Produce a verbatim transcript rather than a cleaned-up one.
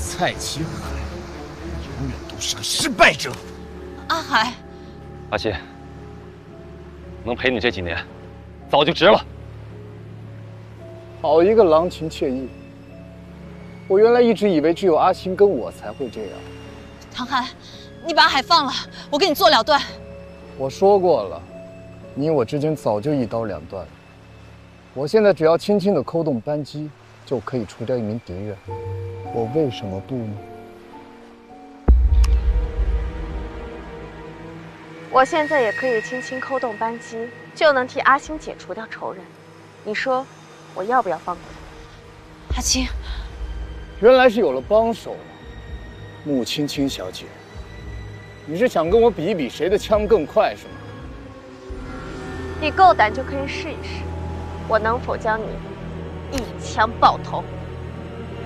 蔡清海永远都是个失败者。 阿海， 阿七，能陪你这几年，早就值了。 好一个郎情妾意！我原来一直以为只有阿星跟我才会这样。 唐寒，你把阿海放了，我跟你做了断。 我说过了，你我之间早就一刀两断了。我现在只要轻轻地扣动扳机，就可以除掉一名敌人。我为什么不呢？ 我现在也可以轻轻扣动扳机，就能替阿星解除掉仇人。你说，我要不要放过他？ 阿青， 原来是有了帮手，穆青青小姐，你是想跟我比一比谁的枪更快是吗？ 你够胆就可以试一试，我能否将你一枪爆头？